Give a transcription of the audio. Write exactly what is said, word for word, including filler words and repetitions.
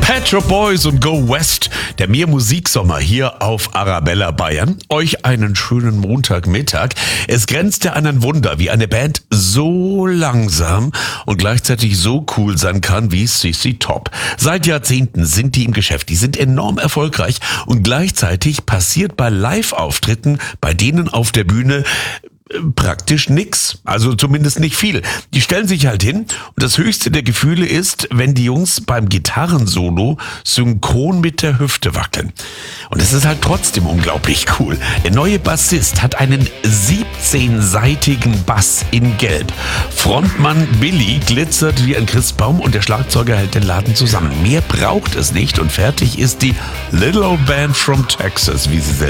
Pet Shop Boys und Go West, der Mehr Musiksommer hier auf Arabella Bayern. Euch einen schönen Montagmittag. Es grenzt ja an ein Wunder, wie eine Band so langsam und gleichzeitig so cool sein kann wie C C Top. Seit Jahrzehnten sind die im Geschäft, die sind enorm erfolgreich und gleichzeitig passiert bei Live-Auftritten bei denen auf der Bühne praktisch nix, also zumindest nicht viel. Die stellen sich halt hin und das höchste der Gefühle ist, wenn die Jungs beim Gitarrensolo synchron mit der Hüfte wackeln. Und es ist halt trotzdem unglaublich cool. Der neue Bassist hat einen siebzehnseitigen Bass in Gelb. Frontmann Billy glitzert wie ein Christbaum und der Schlagzeuger hält den Laden zusammen. Mehr braucht es nicht und fertig ist die Little Old Band from Texas, wie sie selbst